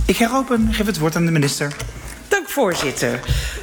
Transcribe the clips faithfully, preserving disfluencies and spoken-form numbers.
Ik heropen, geef het woord aan de minister. Dank, voorzitter.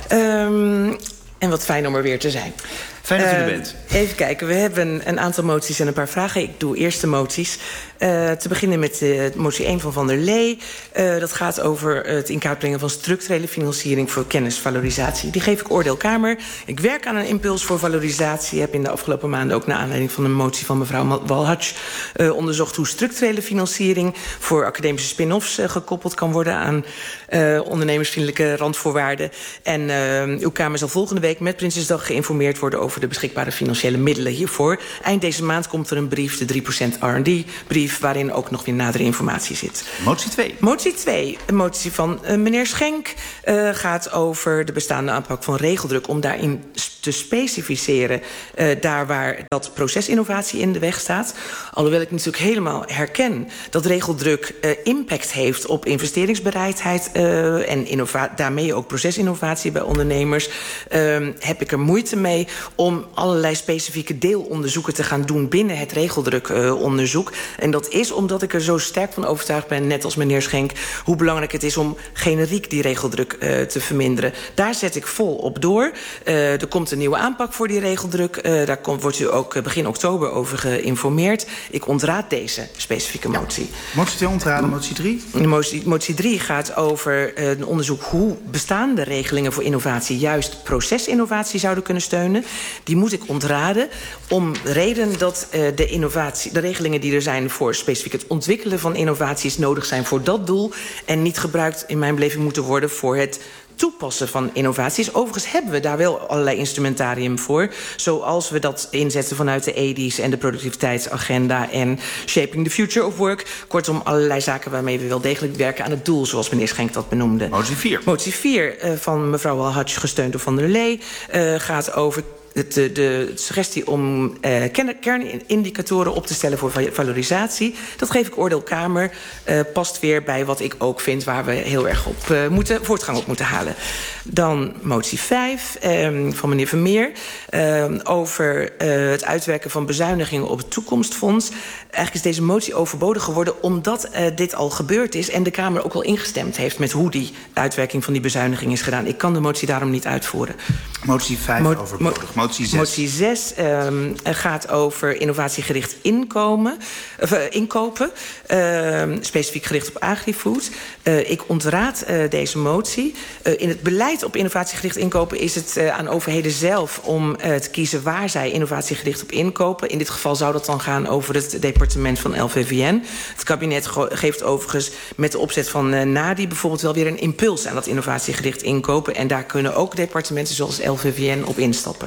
Um, en wat fijn om er weer te zijn. Fijn dat u er uh, bent. Even kijken, we hebben een aantal moties en een paar vragen. Ik doe eerst de moties. Uh, te beginnen met uh, motie één van Van der Lee. Uh, dat gaat over het in kaart brengen van structurele financiering voor kennisvalorisatie. Die geef ik oordeel Kamer. Ik werk aan een impuls voor valorisatie. Heb in de afgelopen maanden ook naar aanleiding van een motie van mevrouw Walhatsch uh, onderzocht hoe structurele financiering voor academische spin-offs uh, gekoppeld kan worden aan uh, ondernemersvriendelijke randvoorwaarden. En uh, uw Kamer zal volgende week met Prinsjesdag geïnformeerd worden over de beschikbare financiële middelen hiervoor. Eind deze maand komt er een brief, de drie procent R en D-brief, waarin ook nog weer nadere informatie zit. Motie twee. Motie twee. Een motie van uh, meneer Schenk uh, gaat over de bestaande aanpak van regeldruk om daarin te specificeren uh, daar waar dat procesinnovatie in de weg staat. Alhoewel ik natuurlijk helemaal herken dat regeldruk uh, impact heeft op investeringsbereidheid uh, en innova- daarmee ook procesinnovatie bij ondernemers, uh, heb ik er moeite mee om allerlei specifieke deelonderzoeken te gaan doen binnen het regeldrukonderzoek. Uh, en dat is omdat ik er zo sterk van overtuigd ben, net als meneer Schenk, hoe belangrijk het is om generiek die regeldruk uh, te verminderen. Daar zet ik vol op door. Uh, er komt een nieuwe aanpak voor die regeldruk. Uh, daar komt, wordt u ook begin oktober over geïnformeerd. Ik ontraad deze specifieke motie. Ja. Motie twee ontraden, motie drie? Motie, motie drie gaat over uh, een onderzoek hoe bestaande regelingen voor innovatie juist procesinnovatie zouden kunnen steunen. Die moet ik ontraden om de reden dat uh, de, innovatie, de regelingen die er zijn voor specifiek het ontwikkelen van innovaties nodig zijn voor dat doel en niet gebruikt in mijn beleving moeten worden voor het toepassen van innovaties. Overigens hebben we daar wel allerlei instrumentarium voor. Zoals we dat inzetten vanuit de E D I's en de productiviteitsagenda en Shaping the Future of Work. Kortom, allerlei zaken waarmee we wel degelijk werken aan het doel, zoals meneer Schenk dat benoemde. Motie vier. Motie vier uh, van mevrouw Walhatsch, gesteund door Van der Lee, uh, gaat over De, de, de suggestie om uh, kernindicatoren op te stellen voor valorisatie. Dat geef ik oordeel Kamer. Uh, past weer bij wat ik ook vind waar we heel erg op uh, moeten, voortgang op moeten halen. Dan motie vijf um, van meneer Vermeer. Uh, over uh, het uitwerken van bezuinigingen op het toekomstfonds. Eigenlijk is deze motie overbodig geworden omdat uh, dit al gebeurd is en de Kamer ook al ingestemd heeft met hoe die uitwerking van die bezuiniging is gedaan. Ik kan de motie daarom niet uitvoeren. Motie vijf Mo- overbodig. Motie zes. Motie zes um, gaat over innovatiegericht inkomen, of, uh, inkopen. Uh, specifiek gericht op agrifood. Uh, ik ontraad uh, deze motie. Uh, in het beleid op innovatiegericht inkopen is het uh, aan overheden zelf om uh, te kiezen waar zij innovatiegericht op inkopen. In dit geval zou dat dan gaan over het departement van L V V N. Het kabinet ge- geeft overigens met de opzet van uh, NADI bijvoorbeeld wel weer een impuls aan dat innovatiegericht inkopen. En daar kunnen ook departementen zoals L V V N op instappen.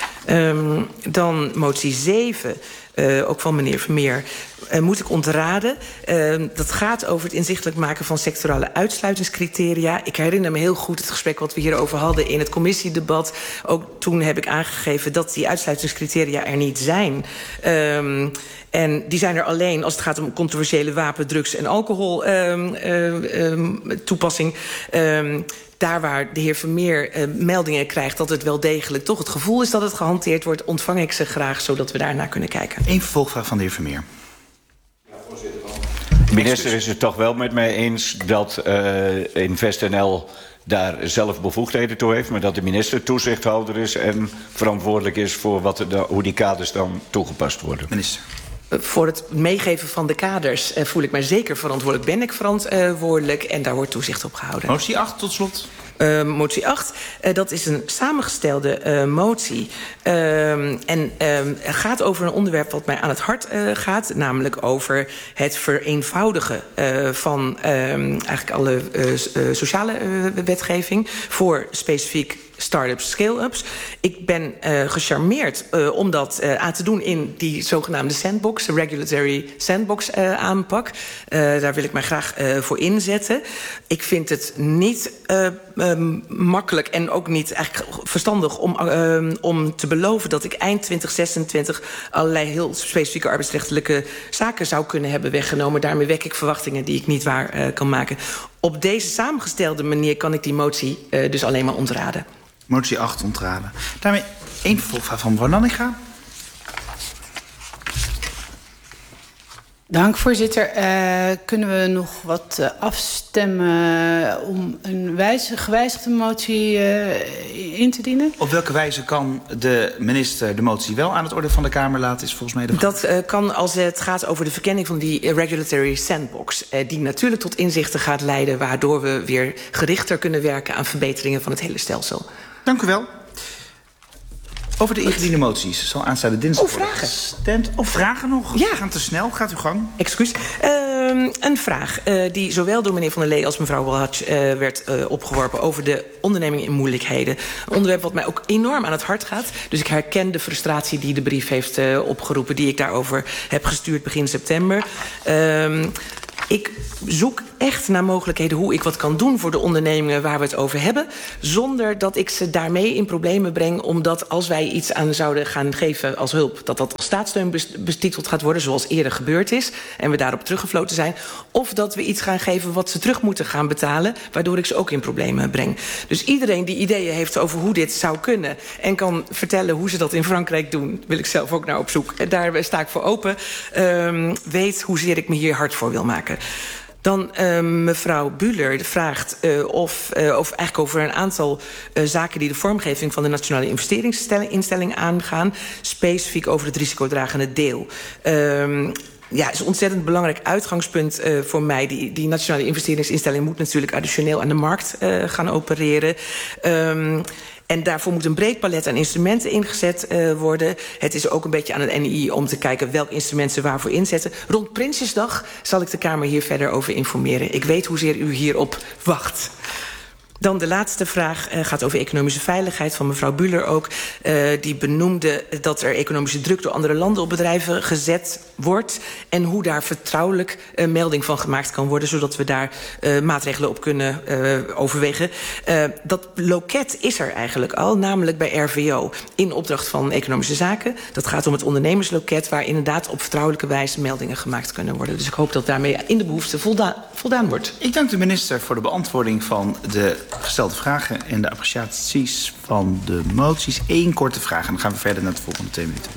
Um, dan motie zeven, uh, ook van meneer Vermeer, uh, moet ik ontraden. Uh, dat gaat over het inzichtelijk maken van sectorale uitsluitingscriteria. Ik herinner me heel goed het gesprek wat we hierover hadden in het commissiedebat. Ook toen heb ik aangegeven dat die uitsluitingscriteria er niet zijn. Um, En die zijn er alleen als het gaat om controversiële wapen, drugs en alcohol um, uh, um, toepassing. Um, Daar waar de heer Vermeer uh, meldingen krijgt dat het wel degelijk toch het gevoel is dat het gehanteerd wordt, ontvang ik ze graag zodat we daarnaar kunnen kijken. Eén vervolgvraag van de heer Vermeer. Ja, voorzitter. De minister is het toch wel met mij eens dat uh, InvestNL daar zelf bevoegdheden toe heeft, maar dat de minister toezichthouder is en verantwoordelijk is voor wat de, hoe die kaders dan toegepast worden. Minister. Voor het meegeven van de kaders uh, voel ik mij zeker verantwoordelijk. Ben ik verantwoordelijk en daar wordt toezicht op gehouden. Motie acht tot slot. Uh, motie acht, uh, dat is een samengestelde uh, motie. Uh, en uh, gaat over een onderwerp wat mij aan het hart uh, gaat. Namelijk over het vereenvoudigen uh, van uh, eigenlijk alle uh, uh, sociale uh, wetgeving voor specifiek start-ups, scale-ups. Ik ben uh, gecharmeerd uh, om dat uh, aan te doen in die zogenaamde sandbox, de regulatory sandbox uh, aanpak. Uh, daar wil ik mij graag uh, voor inzetten. Ik vind het niet uh, um, makkelijk en ook niet eigenlijk verstandig om, uh, om te beloven dat ik eind twintig zesentwintig allerlei heel specifieke arbeidsrechtelijke zaken zou kunnen hebben weggenomen. Daarmee wek ik verwachtingen die ik niet waar uh, kan maken. Op deze samengestelde manier kan ik die motie uh, dus alleen maar ontraden. Motie acht ontraden. Daarmee één vervolgvraag van mevrouw Nanninga. Dank, voorzitter. Uh, kunnen we nog wat uh, afstemmen om een wijze, gewijzigde motie uh, in te dienen? Op welke wijze kan de minister de motie wel aan het orde van de Kamer laten, is volgens mij de vraag. Dat uh, kan als het gaat over de verkenning van die regulatory sandbox. Uh, die natuurlijk tot inzichten gaat leiden, waardoor we weer gerichter kunnen werken aan verbeteringen van het hele stelsel. Dank u wel. Over de ingediende moties zal aanstaande dinsdag oh, vragen. gestemd. Of oh, vragen nog? Ja. We gaan te snel. Gaat uw gang. Excuus. Uh, een vraag uh, die zowel door meneer Van der Lee als mevrouw Walhatsch uh, werd uh, opgeworpen over de onderneming in moeilijkheden. Een onderwerp wat mij ook enorm aan het hart gaat. Dus ik herken de frustratie die de brief heeft uh, opgeroepen, die ik daarover heb gestuurd begin september. Uh, Ik zoek echt naar mogelijkheden hoe ik wat kan doen voor de ondernemingen waar we het over hebben, zonder dat ik ze daarmee in problemen breng, omdat als wij iets aan zouden gaan geven als hulp, dat dat als staatssteun betiteld gaat worden, zoals eerder gebeurd is, en we daarop teruggefloten zijn, of dat we iets gaan geven wat ze terug moeten gaan betalen, waardoor ik ze ook in problemen breng. Dus iedereen die ideeën heeft over hoe dit zou kunnen en kan vertellen hoe ze dat in Frankrijk doen, wil ik zelf ook naar op zoek. En daar sta ik voor open. Um, weet hoezeer ik me hier hard voor wil maken. Dan uh, mevrouw Bühler vraagt uh, of, uh, of eigenlijk over een aantal uh, zaken die de vormgeving van de Nationale Investeringsinstelling aangaan, specifiek over het risicodragende deel. Uh, Ja, het is een ontzettend belangrijk uitgangspunt uh, voor mij. Die, die Nationale Investeringsinstelling moet natuurlijk additioneel aan de markt uh, gaan opereren. Um, En daarvoor moet een breed palet aan instrumenten ingezet uh, worden. Het is ook een beetje aan het N I om te kijken welk instrument ze waarvoor inzetten. Rond Prinsjesdag zal ik de Kamer hier verder over informeren. Ik weet hoezeer u hierop wacht. Dan de laatste vraag uh, gaat over economische veiligheid van mevrouw Bühler ook. Uh, die benoemde dat er economische druk door andere landen op bedrijven gezet wordt. En hoe daar vertrouwelijk uh, melding van gemaakt kan worden, zodat we daar uh, maatregelen op kunnen uh, overwegen. Uh, dat loket is er eigenlijk al, namelijk bij R V O, in opdracht van Economische Zaken. Dat gaat om het ondernemersloket, waar inderdaad op vertrouwelijke wijze meldingen gemaakt kunnen worden. Dus ik hoop dat daarmee in de behoefte volda voldaan wordt. Ik dank de minister voor de beantwoording van de gestelde vragen en de appreciaties van de moties. Eén korte vraag en dan gaan we verder naar de volgende twee minuten.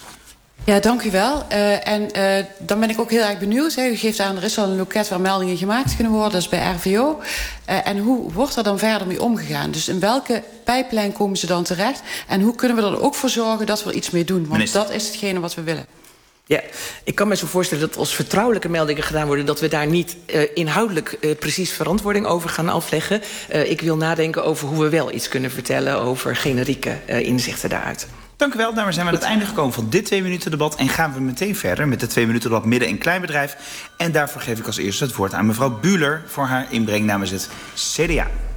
Ja, dank u wel. Uh, en uh, dan ben ik ook heel erg benieuwd. Hè. U geeft aan, er is al een loket waar meldingen gemaakt kunnen worden. Dat is bij R V O. Uh, en hoe wordt er dan verder mee omgegaan? Dus in welke pijplijn komen ze dan terecht? En hoe kunnen we er ook voor zorgen dat we er iets mee doen? Want minister, dat is hetgene wat we willen. Ja, ik kan me zo voorstellen dat als vertrouwelijke meldingen gedaan worden, dat we daar niet uh, inhoudelijk uh, precies verantwoording over gaan afleggen. Uh, ik wil nadenken over hoe we wel iets kunnen vertellen over generieke uh, inzichten daaruit. Dank u wel. Daarmee zijn we aan het einde gekomen van dit twee minuten debat. En gaan we meteen verder met de twee minuten debat midden- en kleinbedrijf. En daarvoor geef ik als eerste het woord aan mevrouw Bühler voor haar inbreng namens het C D A.